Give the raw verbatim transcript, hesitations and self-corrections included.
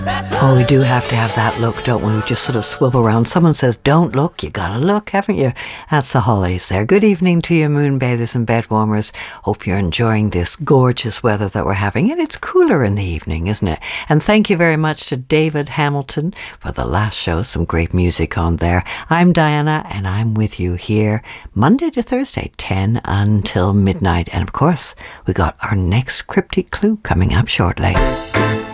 Oh, we do have to have that look, don't we? We just sort of swivel around. Someone says, don't look, you gotta look, haven't you? That's the Hollies there. Good evening to you, moon bathers and bed warmers. Hope you're enjoying this gorgeous weather that we're having. And it's cooler in the evening, isn't it? And thank you very much to David Hamilton for the last show. Some great music on there. I'm Diana, and I'm with you here Monday to Thursday, ten until midnight. And of course, we got our next cryptic clue coming up shortly.